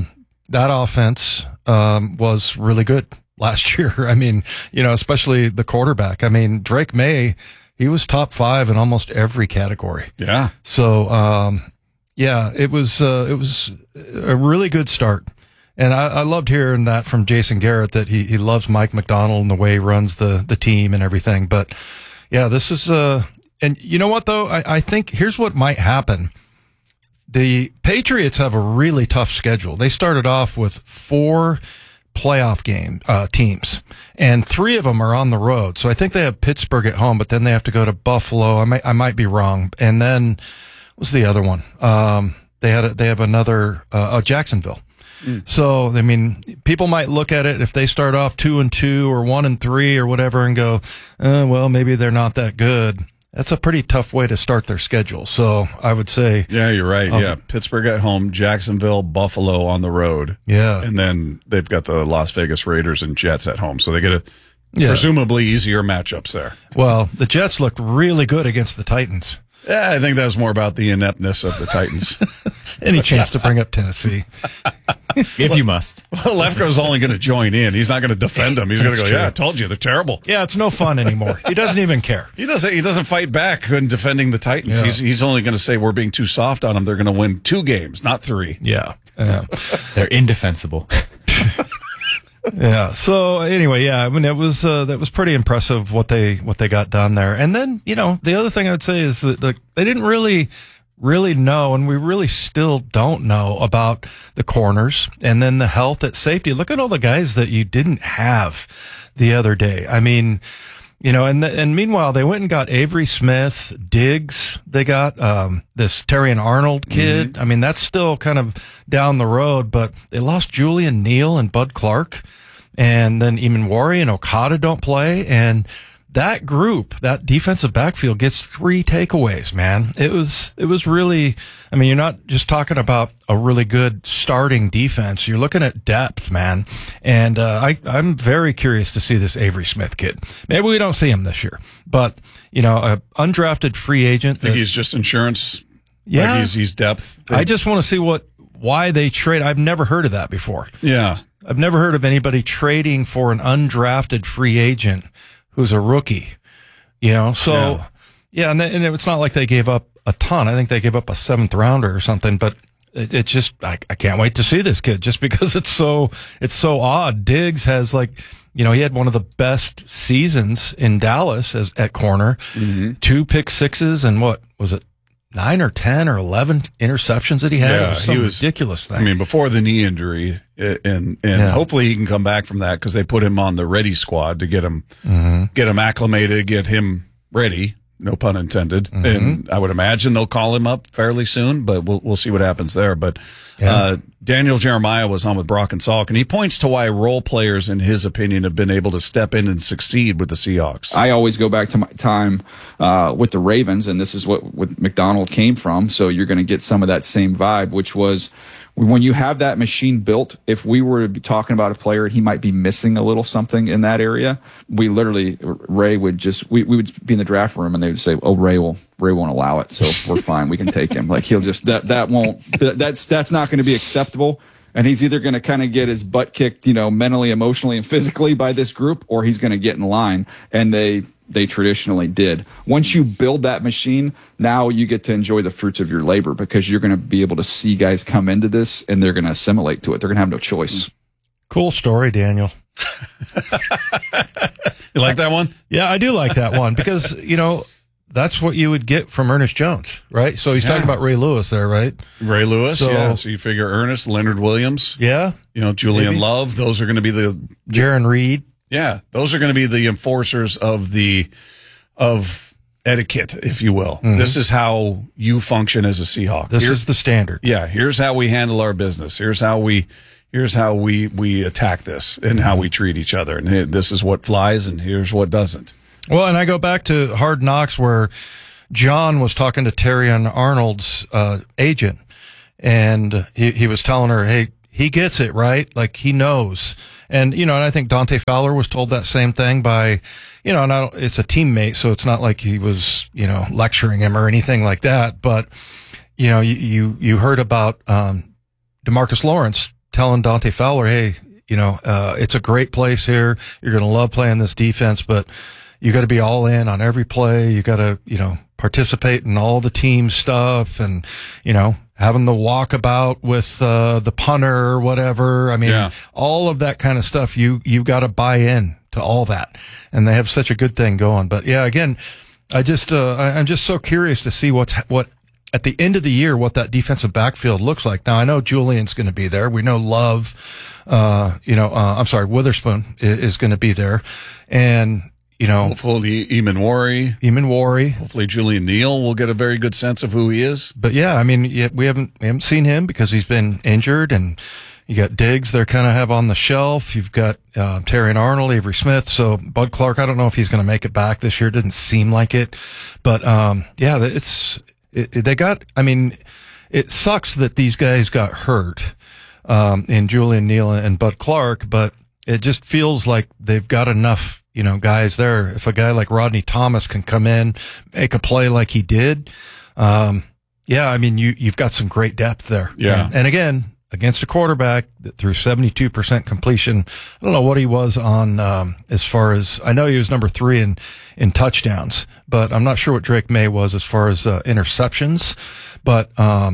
Speaker 11: offense was really good last year. I mean, especially the quarterback. I mean, Drake May, he was top 5 in almost every category.
Speaker 10: Yeah.
Speaker 11: So, it was a really good start. And I loved hearing that from Jason Garrett, that he loves Mike Macdonald and the way he runs the team and everything. But yeah, this is, and you know what though? I think here's what might happen. The Patriots have a really tough schedule. They started off with 4 playoff teams, and 3 of them are on the road. So I think they have Pittsburgh at home, but then they have to go to Buffalo. I might be wrong. And then what was the other one? They have another, Jacksonville. So, I mean, people might look at it if they start off 2-2 or 1-3 or whatever and go, well, maybe they're not that good. That's a pretty tough way to start their schedule. So I would say.
Speaker 10: Yeah, you're right. Pittsburgh at home, Jacksonville, Buffalo on the road.
Speaker 11: Yeah.
Speaker 10: And then they've got the Las Vegas Raiders and Jets at home. So they get presumably easier matchups there.
Speaker 11: Well, the Jets looked really good against the Titans.
Speaker 10: Yeah, I think that was more about the ineptness of the Titans.
Speaker 11: Any chance to bring up Tennessee?
Speaker 3: If you must.
Speaker 10: Well, Lefko's only going to join in. He's not going to defend them. He's going to go, yeah, I told you, they're terrible.
Speaker 11: Yeah, it's no fun anymore. He doesn't even care.
Speaker 10: He doesn't fight back in defending the Titans. Yeah. He's only going to say we're being too soft on them. They're going to win 2 games, not 3.
Speaker 11: Yeah.
Speaker 3: They're indefensible.
Speaker 11: Yeah. So anyway, I mean, it was that was pretty impressive what they got done there. And then the other thing I would say is that they didn't really know, and we really still don't know about the corners and then the health at safety. Look at all the guys that you didn't have the other day. I mean, and meanwhile, they went and got Avery Smith, Diggs. They got this Terrion Arnold kid. Mm-hmm. I mean, that's still kind of down the road, but they lost Julian Neal and Bud Clark, and then Imanwari and Okada don't play. And that group, that defensive backfield, gets 3 takeaways, man. It was really, I mean, you're not just talking about a really good starting defense. You're looking at depth, man. And I'm very curious to see this Avery Smith kid. Maybe we don't see him this year, but a undrafted free agent.
Speaker 10: I think he's just insurance.
Speaker 11: Yeah,
Speaker 10: like he's depth.
Speaker 11: I just want to see why they trade. I've never heard of that before.
Speaker 10: Yeah,
Speaker 11: I've never heard of anybody trading for an undrafted free agent who's a rookie, so and it's not like they gave up a ton. I think they gave up a 7th rounder or something, but it just, I can't wait to see this kid just because it's so odd. Diggs has he had one of the best seasons in Dallas at corner, 2 pick sixes and what was it? 9 or 10 or 11 interceptions that he had.
Speaker 10: Yeah,
Speaker 11: it was some ridiculous thing.
Speaker 10: I mean, before the knee injury, and hopefully he can come back from that because they put him on the ready squad to get him acclimated, get him ready. No pun intended. Mm-hmm. And I would imagine they'll call him up fairly soon, but we'll see what happens there. But Daniel Jeremiah was on with Brock and Salk, and he points to why role players, in his opinion, have been able to step in and succeed with the Seahawks.
Speaker 4: I always go back to my time with the Ravens, and this is what McDonald came from. So you're going to get some of that same vibe, which was when you have that machine built, if we were to be talking about a player, he might be missing a little something in that area. Ray would we would be in the draft room and they would say, "Oh, Ray won't allow it. So we're fine. We can take him." Like he'll just, that's not going to be acceptable. And he's either going to kind of get his butt kicked, mentally, emotionally, and physically by this group, or he's going to get in line. And they traditionally did. Once you build that machine, now you get to enjoy the fruits of your labor because you're going to be able to see guys come into this and they're going to assimilate to it. They're going to have no choice.
Speaker 11: Cool story, Daniel.
Speaker 10: You like that one?
Speaker 11: Yeah, I do like that one because, that's what you would get from Ernest Jones, right? So he's talking about Ray Lewis there, right?
Speaker 10: Ray Lewis, So you figure Ernest, Leonard Williams.
Speaker 11: Yeah.
Speaker 10: Julian Love. Those are going to be
Speaker 11: Jaron Reed.
Speaker 10: Yeah, those are going to be the enforcers of etiquette, if you will. Mm-hmm. This is how you function as a Seahawk.
Speaker 11: This is the standard.
Speaker 10: Yeah, here's how we handle our business. Here's how we here's how we attack this and how we treat each other. And this is what flies and here's what doesn't.
Speaker 11: Well, and I go back to Hard Knocks where John was talking to Terrion Arnold's agent, and he was telling her, hey, he gets it, right? Like, he knows. And, and I think Dante Fowler was told that same thing by, and it's a teammate, so it's not like he was, lecturing him or anything like that. But, you heard about DeMarcus Lawrence telling Dante Fowler, hey, it's a great place here. You're going to love playing this defense, but you got to be all in on every play. You got to, participate in all the team stuff and, having the walkabout with the punter or whatever. I mean, all of that kind of stuff, you've got to buy in to all that. And they have such a good thing going. But yeah, again, I'm just so curious to see what at the end of the year, what that defensive backfield looks like. Now, I know Julian's going to be there. We know Witherspoon is going to be there. And,
Speaker 10: hopefully Eamon Worry. Hopefully Julian Neal will get a very good sense of who he is.
Speaker 11: But yeah, I mean, we haven't seen him because he's been injured, and you got Diggs they're kind of have on the shelf. You've got Terrion Arnold, Avery Smith. So Bud Clark, I don't know if he's going to make it back this year. It doesn't seem like it. But it sucks that these guys got hurt in Julian Neal and Bud Clark, but it just feels like they've got enough guys there. If a guy like Rodney Thomas can come in, make a play like he did, you've got some great depth there.
Speaker 10: Yeah.
Speaker 11: And again, against a quarterback that threw 72% completion, I don't know what he was on, as far as, I know he was number 3 in touchdowns, but I'm not sure what Drake May was as far as interceptions. But,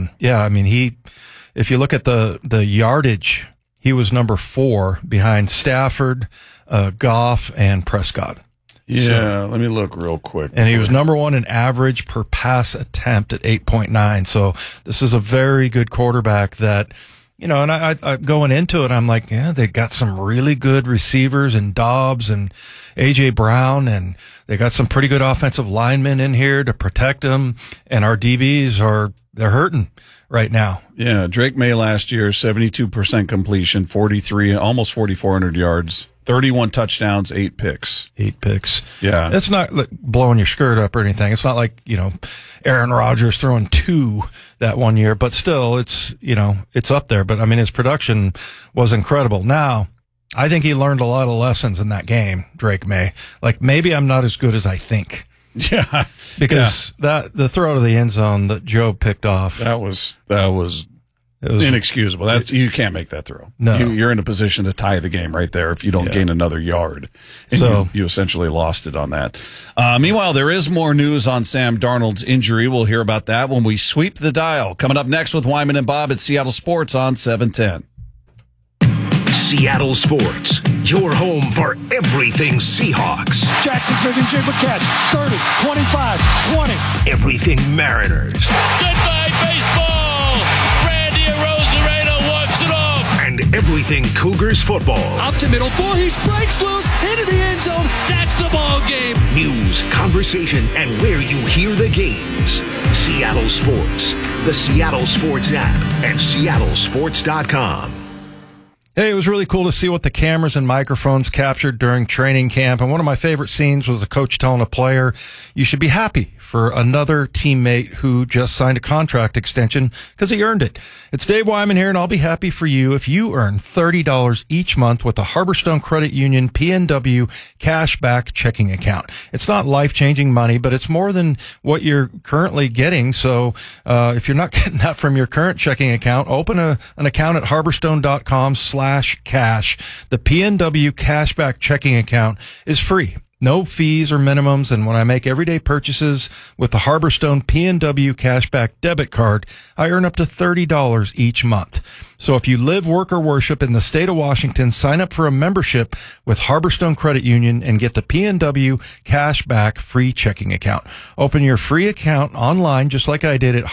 Speaker 11: if you look at the yardage, he was number 4 behind Stafford, Goff, and Prescott.
Speaker 10: Yeah, let me look real quick.
Speaker 11: And he was number 1 in average per pass attempt at 8.9. So this is a very good quarterback that, and I going into it, I'm like, yeah, they got some really good receivers in Dobbs and A.J. Brown, and they got some pretty good offensive linemen in here to protect them. And our DBs they're hurting right now.
Speaker 10: Yeah, Drake May last year, 72% completion, almost 4,400 yards, 31 touchdowns, 8 picks.
Speaker 11: 8 picks.
Speaker 10: Yeah.
Speaker 11: It's not like blowing your skirt up or anything. It's not like, Aaron Rodgers throwing 2 that one year, but still it's up there. But I mean, his production was incredible. Now, I think he learned a lot of lessons in that game, Drake May. Like, maybe I'm not as good as I think.
Speaker 10: Yeah.
Speaker 11: Because the throw to the end zone that Joe picked off.
Speaker 10: That was inexcusable. You can't make that throw.
Speaker 11: No.
Speaker 10: You're in a position to tie the game right there if you don't gain another yard. And
Speaker 11: so
Speaker 10: you essentially lost it on that. Meanwhile, there is more news on Sam Darnold's injury. We'll hear about that when we sweep the dial. Coming up next with Wyman and Bob at Seattle Sports on 710.
Speaker 8: Seattle Sports, your home for everything Seahawks.
Speaker 6: Jackson Smith and Jigba catch. 30, 25, 20.
Speaker 8: Everything Mariners.
Speaker 5: Goodbye, baseball. Randy Arozarena walks it off.
Speaker 8: And everything Cougars football.
Speaker 6: Up the middle, Voorhees breaks loose into the end zone. That's the ball game.
Speaker 8: News, conversation, and where you hear the games. Seattle Sports, the Seattle Sports app, and seattlesports.com.
Speaker 11: Hey, it was really cool to see what the cameras and microphones captured during training camp. And one of my favorite scenes was a coach telling a player, you should be happy for another teammate who just signed a contract extension because he earned it. It's Dave Wyman here, and I'll be happy for you if you earn $30 each month with the Harborstone Credit Union PNW Cashback checking account. It's not life-changing money, but it's more than what you're currently getting. So if you're not getting that from your current checking account, open an account at harborstone.com/cash. The PNW Cashback checking account is free. No fees or minimums, and when I make everyday purchases with the Harborstone PNW Cashback debit card, I earn up to $30 each month. So if you live, work, or worship in the state of Washington, sign up for a membership with Harborstone Credit Union and get the PNW Cashback free checking account. Open your free account online just like I did at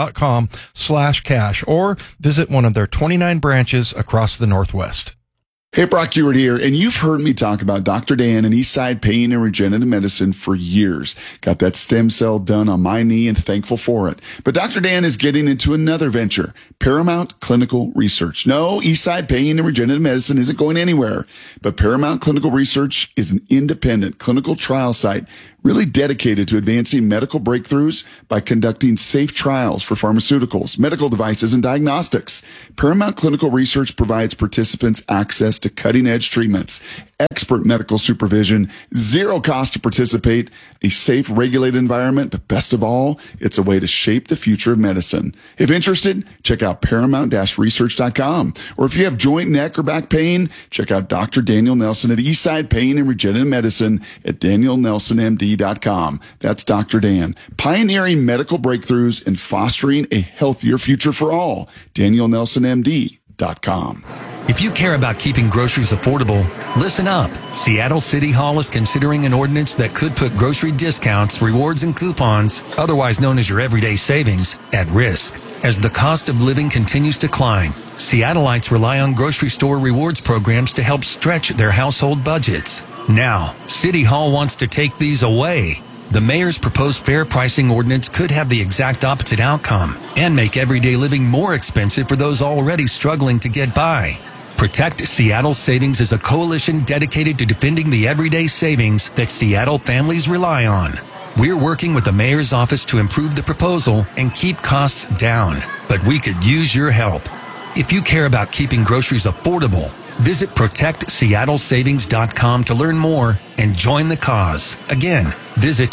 Speaker 11: harborstone.com/cash or visit one of their 29 branches across the Northwest.
Speaker 7: Hey, Brock Ewart here, and you've heard me talk about Dr. Dan and Eastside Pain and Regenerative Medicine for years. Got that stem cell done on my knee and thankful for it. But Dr. Dan is getting into another venture, Paramount Clinical Research. No, Eastside Pain and Regenerative Medicine isn't going anywhere, but Paramount Clinical Research is an independent clinical trial site really dedicated to advancing medical breakthroughs by conducting safe trials for pharmaceuticals, medical devices, and diagnostics. Paramount Clinical Research provides participants access to cutting-edge treatments, expert medical supervision, zero cost to participate, a safe, regulated environment, but best of all, it's a way to shape the future of medicine. If interested, check out paramount-research.com. Or if you have joint, neck, or back pain, check out Dr. Daniel Nelson at Eastside Pain and Regenerative Medicine at danielnelsonmd.com. That's Dr. Dan, pioneering medical breakthroughs and fostering a healthier future for all. danielnelsonmd.com.
Speaker 12: If you care about keeping groceries affordable, listen up. Seattle City Hall is considering an ordinance that could put grocery discounts, rewards, and coupons, otherwise known as your everyday savings, at risk. As the cost of living continues to climb, Seattleites rely on grocery store rewards programs to help stretch their household budgets. Now, City Hall wants to take these away. The mayor's proposed fair pricing ordinance could have the exact opposite outcome and make everyday living more expensive for those already struggling to get by. Protect Seattle Savings is a coalition dedicated to defending the everyday savings that Seattle families rely on. We're working with the mayor's office to improve the proposal and keep costs down, but we could use your help. If you care about keeping groceries affordable, visit protectseattlesavings.com to learn more and join the cause. Again, visit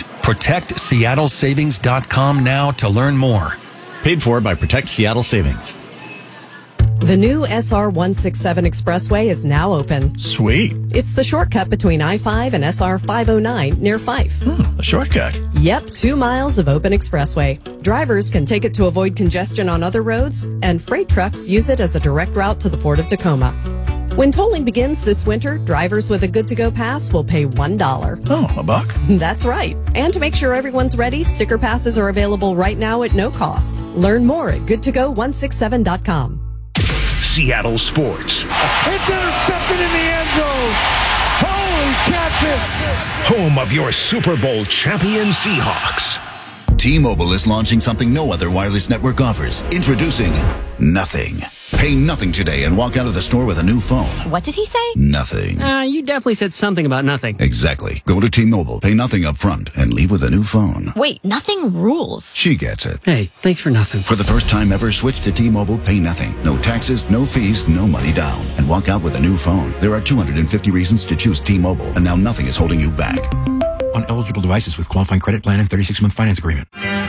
Speaker 12: protectseattlesavings.com now to learn more.
Speaker 13: Paid for by Protect Seattle Savings.
Speaker 14: The new SR 167 Expressway is now open.
Speaker 13: Sweet.
Speaker 14: It's the shortcut between I-5 and SR 509 near Fife.
Speaker 13: A shortcut?
Speaker 14: Yep, 2 miles of open expressway. Drivers can take it to avoid congestion on other roads, and freight trucks use it as a direct route to the Port of Tacoma. When tolling begins this winter, drivers with a good-to-go pass will pay $1.
Speaker 13: Oh, $1?
Speaker 14: That's right. And to make sure everyone's ready, sticker passes are available right now at no cost. Learn more at goodtogo167.com.
Speaker 8: Seattle Sports.
Speaker 6: It's intercepted in the end zone. Holy catfish.
Speaker 8: Home of your Super Bowl champion Seahawks.
Speaker 15: T-Mobile is launching something no other wireless network offers. Introducing Nothing. Pay nothing today and walk out of the store with a new phone.
Speaker 16: What did he say?
Speaker 15: Nothing.
Speaker 16: You definitely said something about nothing.
Speaker 15: Exactly. Go to T-Mobile, pay nothing up front, and leave with a new phone.
Speaker 16: Wait, nothing rules.
Speaker 15: She gets it.
Speaker 16: Hey, thanks for nothing.
Speaker 15: For the first time ever, switch to T-Mobile, pay nothing. No taxes, no fees, no money down. And walk out with a new phone. There are 250 reasons to choose T-Mobile, and now nothing is holding you back.
Speaker 17: On eligible devices with qualifying credit plan and 36-month finance agreement.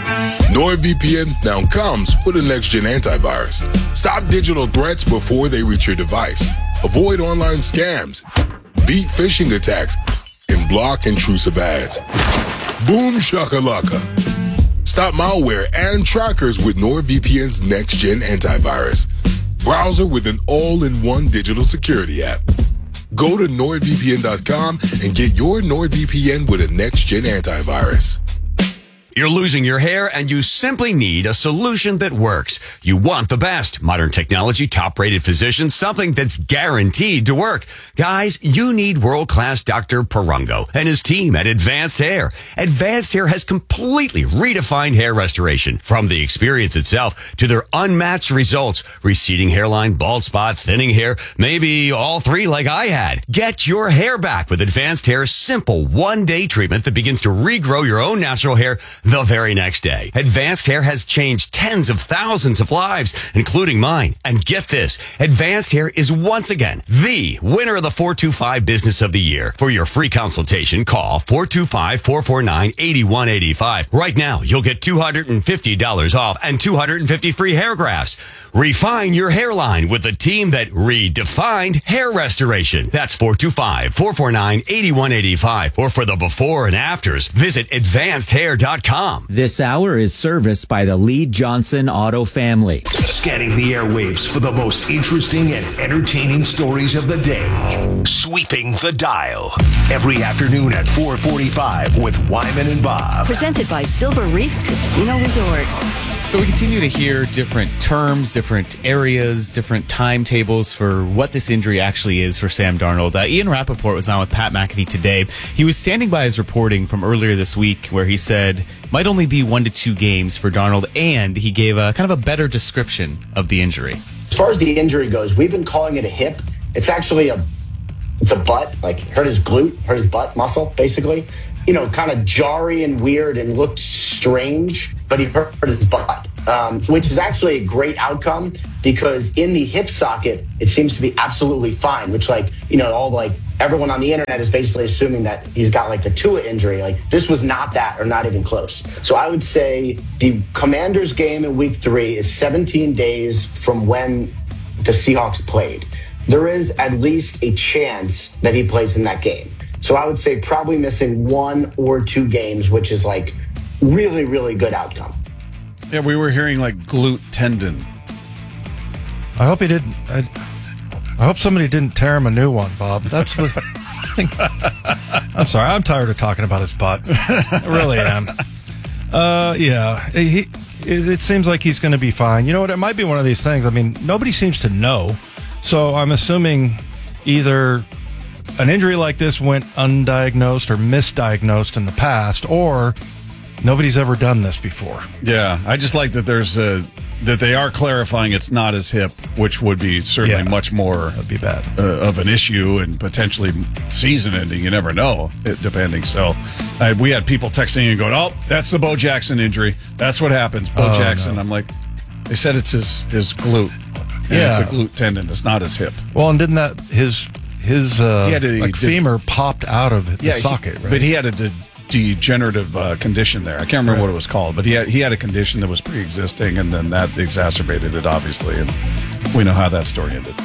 Speaker 18: NordVPN now comes with a next-gen antivirus. Stop digital threats before they reach your device. Avoid online scams, beat phishing attacks, and block intrusive ads. Boom shakalaka. Stop malware and trackers with NordVPN's next-gen antivirus. Browser with an all-in-one digital security app. Go to NordVPN.com and get your NordVPN with a next-gen antivirus.
Speaker 19: You're losing your hair and you simply need a solution that works. You want the best. Modern technology, top-rated physicians, something that's guaranteed to work. Guys, you need world-class Dr. Perungo and his team at Advanced Hair. Advanced Hair has completely redefined hair restoration. From the experience itself to their unmatched results. Receding hairline, bald spot, thinning hair, maybe all three like I had. Get your hair back with Advanced Hair's simple one-day treatment that begins to regrow your own natural hair the very next day. Advanced Hair has changed tens of thousands of lives, including mine. And get this, Advanced Hair is once again the winner of the 425 Business of the Year. For your free consultation, call 425-449-8185. Right now, you'll get $250 off and 250 free hair grafts. Refine your hairline with the team that redefined hair restoration. That's 425-449-8185. Or for the before and afters, visit advancedhair.com.
Speaker 29: This hour is serviced by the Lee Johnson Auto family.
Speaker 8: Scanning the airwaves for the most interesting and entertaining stories of the day. Sweeping the dial. Every afternoon at 4:45 with Wyman and Bob.
Speaker 9: Presented by Silver Reef Casino Resort.
Speaker 3: So we continue to hear different terms, different areas, different timetables for what this injury actually is for Sam Darnold. Ian Rappaport was on with Pat McAfee today. He was standing by his reporting from earlier this week where he said might only be 1 to 2 games for Darnold, and he gave a kind of a better description of the injury.
Speaker 1: As far as the injury goes, we've been calling it a hip. It's actually it's a butt, like hurt his glute, hurt his butt muscle, basically. Kind of jarry and weird and looked strange, but he hurt his butt, which is actually a great outcome because in the hip socket, it seems to be absolutely fine, which everyone on the internet is basically assuming that he's got like the Tua injury. Like this was not that or not even close. So I would say the Commanders game in week 3 is 17 days from when the Seahawks played. There is at least a chance that he plays in that game. So I would say probably missing 1 or 2 games, which is like really, really good outcome.
Speaker 10: Yeah, we were hearing like glute tendon.
Speaker 11: I hope he didn't. I hope somebody didn't tear him a new one, Bob. That's the thing. I'm sorry. I'm tired of talking about his butt. I really am. Yeah. It seems like he's going to be fine. You know what? It might be one of these things. I mean, nobody seems to know. So I'm assuming either an injury like this went undiagnosed or misdiagnosed in the past, or nobody's ever done this before.
Speaker 10: Yeah, I just like that that they are clarifying it's not his hip, which would be certainly much more
Speaker 11: that'd be bad
Speaker 10: of an issue and potentially season ending. You never know, depending. So we had people texting and going, "Oh, that's the Bo Jackson injury. That's what happens, Bo Jackson." No. I'm like, they said it's his glute. And it's a glute tendon. It's not his hip.
Speaker 11: Well, and didn't that his femur popped out of the socket, right?
Speaker 10: But he had a degenerative condition there. I can't remember what it was called, but he had a condition that was pre-existing, and then that exacerbated it, obviously, and we know how that story ended.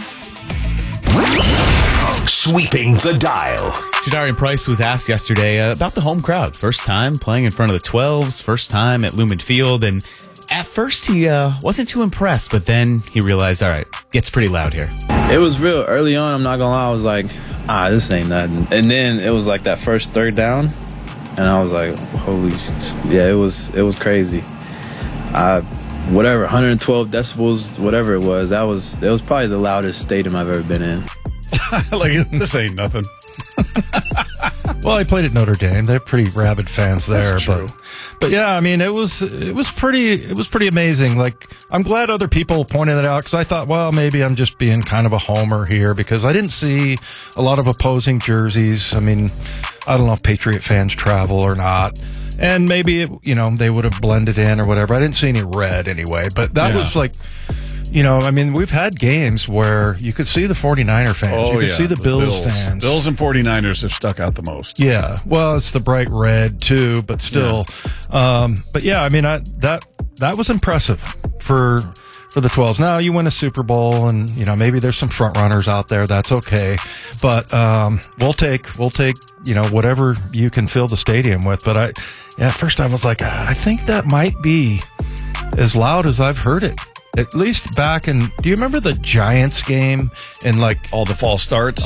Speaker 8: Sweeping the dial.
Speaker 3: Jadarian Price was asked yesterday about the home crowd. First time playing in front of the 12s, first time at Lumen Field, and at first he wasn't too impressed, but then he realized, all right, gets pretty loud here.
Speaker 2: It was real early on, I'm not gonna lie. I was like, this ain't nothing. And then it was like that first 3rd down, and I was like, holy shit. Yeah, it was crazy. Whatever, 112 decibels, whatever it was probably the loudest stadium I've ever been in.
Speaker 10: Like, this ain't nothing.
Speaker 11: Well, I played at Notre Dame. They're pretty rabid fans there.
Speaker 10: That's true.
Speaker 11: But yeah, I mean, it was pretty amazing. Like, I'm glad other people pointed it out because I thought, well, maybe I'm just being kind of a homer here because I didn't see a lot of opposing jerseys. I mean, I don't know if Patriot fans travel or not. And maybe, they would have blended in or whatever. I didn't see any red anyway, but that was like, I mean, we've had games where you could see the 49er fans. You could see the Bills fans.
Speaker 10: Bills and 49ers have stuck out the most.
Speaker 11: Yeah. Well, it's the bright red too, but still. Yeah. But yeah, I mean, that was impressive for the 12s. Now you win a Super Bowl and, maybe there's some front runners out there. That's okay. But, we'll take, whatever you can fill the stadium with. But at first I was like, I think that might be as loud as I've heard it. At least back in, do you remember the Giants game and like
Speaker 10: all the false starts?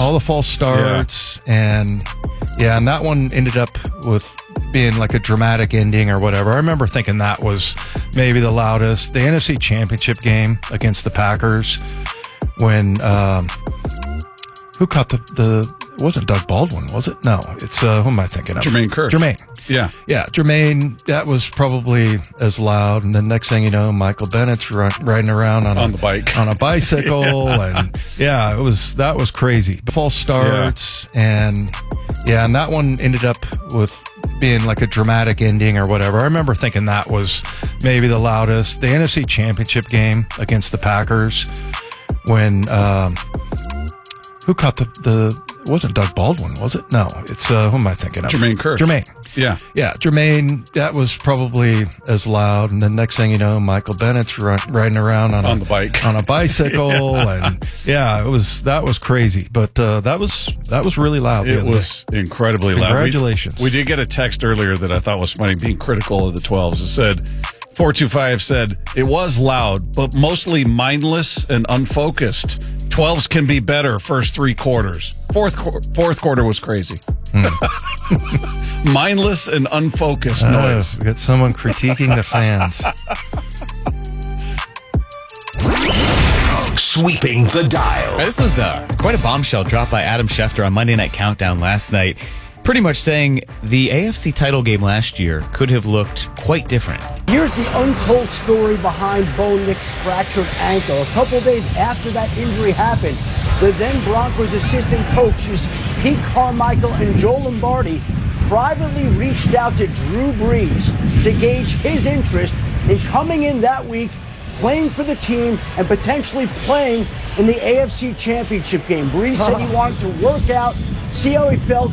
Speaker 11: And that one ended up with being like a dramatic ending or whatever. I remember thinking that was maybe the loudest. The NFC Championship game against the Packers when who caught it wasn't Doug Baldwin, was it? No, it's who am I thinking of?
Speaker 10: Jermaine Kearse. Yeah,
Speaker 11: Jermaine. That was probably as loud. And then next thing you know, Michael Bennett's riding around on a bicycle, and that was crazy. False starts, and that one ended up with being like a dramatic ending or whatever. I remember thinking that was maybe the loudest. The NFC Championship game against the Packers when who caught it wasn't Doug Baldwin, was it? No, it's who am I thinking of?
Speaker 10: Jermaine Kearse.
Speaker 11: Jermaine. That was probably as loud. And then next thing you know, Michael Bennett's riding around on a bicycle, and that was crazy. But that was really loud.
Speaker 10: It was incredibly loud.
Speaker 11: Congratulations.
Speaker 10: We did get a text earlier that I thought was funny, being critical of the 12s. It said 425 said it was loud, but mostly mindless and unfocused. 12s can be better first 3 quarters. Fourth quarter was crazy. Mindless and unfocused noise.
Speaker 11: We got someone critiquing the fans.
Speaker 8: sweeping the dial.
Speaker 3: This was quite a bombshell dropped by Adam Schefter on Monday Night Countdown last night, pretty much saying the AFC title game last year could have looked quite different.
Speaker 20: Here's the untold story behind Bo Nix's fractured ankle. A couple days after that injury happened, the then Broncos assistant coaches Pete Carmichael and Joe Lombardi privately reached out to Drew Brees to gauge his interest in coming in that week, playing for the team, and potentially playing in the AFC Championship game. Brees said he wanted to work out, see how he felt,